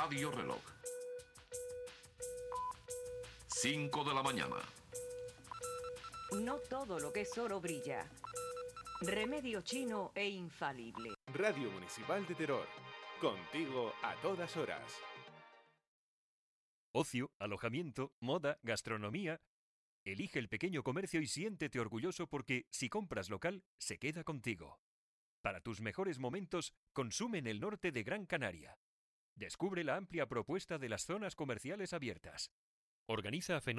Radio Reloj. 5 de la mañana. No todo lo que es oro brilla. Remedio chino e infalible. Radio Municipal de Teror. Contigo a todas horas. Ocio, alojamiento, moda, gastronomía. Elige el pequeño comercio y siéntete orgulloso porque si compras local, se queda contigo. Para tus mejores momentos, consume en el norte de Gran Canaria. Descubre la amplia propuesta de las zonas comerciales abiertas. Organiza